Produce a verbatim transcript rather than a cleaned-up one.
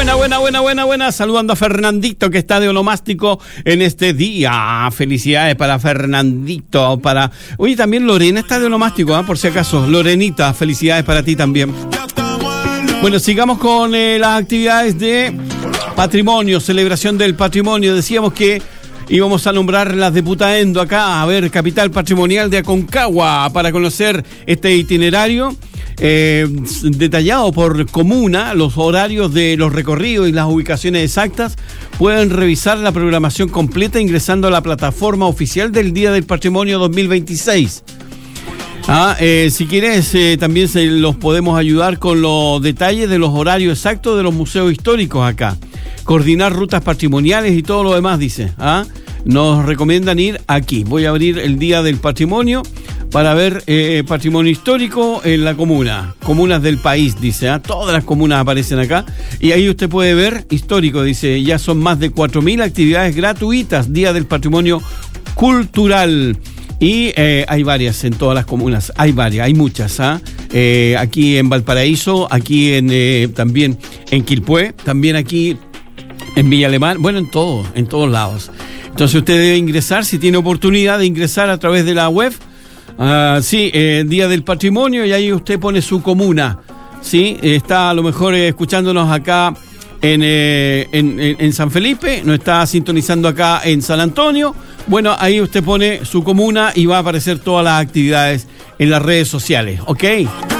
Buena, buena, buena, buena, buena. Saludando a Fernandito que está de onomástico en este día. Felicidades para Fernandito. Para... Oye, también Lorena está de onomástico, ¿eh? Por si acaso. Lorenita, felicidades para ti también. Bueno, sigamos con eh, las actividades de patrimonio, celebración del patrimonio. Decíamos que íbamos a nombrar las de Putaendo acá, a ver, capital patrimonial de Aconcagua, para conocer este itinerario eh, detallado por comuna, los horarios de los recorridos y las ubicaciones exactas. Pueden revisar la programación completa ingresando a la plataforma oficial del Día del Patrimonio dos mil veintiséis. Ah, eh, si quieres, eh, también se los podemos ayudar con los detalles de los horarios exactos de los museos históricos acá. Coordinar rutas patrimoniales y todo lo demás, dice. ¿Ah? Nos recomiendan ir aquí. Voy a abrir el Día del Patrimonio para ver eh, patrimonio histórico en la comuna. Comunas del país, dice. ¿Ah? Todas las comunas aparecen acá. Y ahí usted puede ver histórico, dice. Ya son más de cuatro mil actividades gratuitas. Día del Patrimonio Cultural. Y eh, hay varias en todas las comunas, hay varias, hay muchas, ¿ah? Eh, aquí en Valparaíso, aquí en eh, también en Quilpué, también aquí en Villa Alemán, bueno, en todo, en todos lados. Entonces usted debe ingresar, si tiene oportunidad de ingresar a través de la web, uh, sí, eh, Día del Patrimonio, y ahí usted pone su comuna, ¿sí? Está a lo mejor eh, escuchándonos acá en, eh, en, en, en San Felipe, nos está sintonizando acá en San Antonio. Bueno, ahí usted pone su comuna y va a aparecer todas las actividades en las redes sociales, ¿ok?